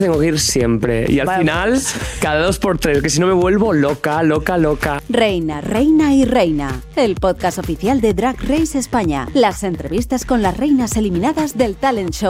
tengo que ir siempre. Y al final, cada 2x3, que si no me vuelvo loca. Reina, Reina y Reina, el podcast oficial de Drag Race España. Las entrevistas con las reinas eliminadas del talent show.